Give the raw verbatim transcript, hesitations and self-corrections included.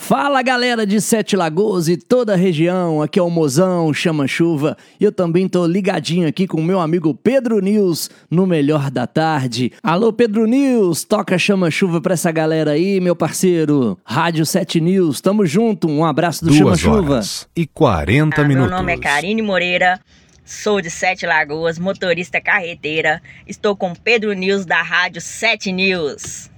Fala galera de Sete Lagoas e toda a região, aqui é o Mozão, Chama Chuva, e eu também tô ligadinho aqui com o meu amigo Pedro News no Melhor da Tarde. Alô Pedro News, toca Chama Chuva pra essa galera aí, meu parceiro. Rádio Sete News, tamo junto, um abraço do Chama Chuva. duas horas e quarenta ah, minutos. Meu nome é Karine Moreira, sou de Sete Lagoas, motorista carreteira, estou com Pedro News da Rádio Sete News.